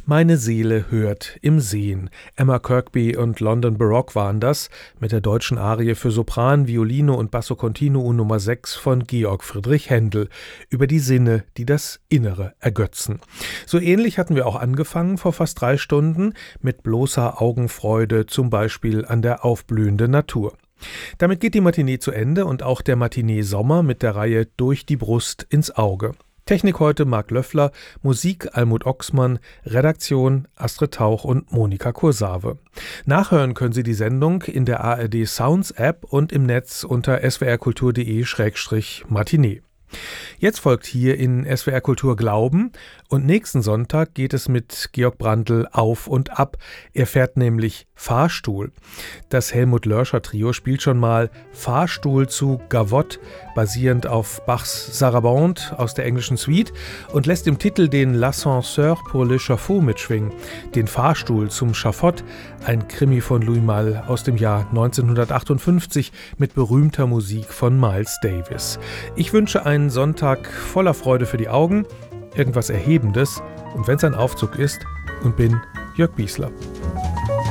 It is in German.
Meine Seele hört im Sehen. Emma Kirkby und London Baroque waren das, mit der deutschen Arie für Sopran, Violine und Basso Continuo Nummer 6 von Georg Friedrich Händel, über die Sinne, die das Innere ergötzen. So ähnlich hatten wir auch angefangen vor fast 3 Stunden, mit bloßer Augenfreude, zum Beispiel an der aufblühenden Natur. Damit geht die Matinee zu Ende und auch der Matinee Sommer mit der Reihe Durch die Brust ins Auge. Technik heute Marc Löffler, Musik Almut Oxmann, Redaktion Astrid Tauch und Monika Kursave. Nachhören können Sie die Sendung in der ARD Sounds App und im Netz unter swrkultur.de/Matinee. Jetzt folgt hier in SWR Kultur Glauben und nächsten Sonntag geht es mit Georg Brandl auf und ab. Er fährt nämlich Fahrstuhl. Das Helmut Loerscher Trio spielt schon mal Fahrstuhl zu Gavotte, basierend auf Bachs Sarabande aus der englischen Suite und lässt im Titel den L'Ascenseur pour l'échafaud mitschwingen, den Fahrstuhl zum Schafott, ein Krimi von Louis Malle aus dem Jahr 1958 mit berühmter Musik von Miles Davis. Ich wünsche einen Sonntag voller Freude für die Augen, irgendwas Erhebendes und wenn es ein Aufzug ist und bin Jörg Biesler.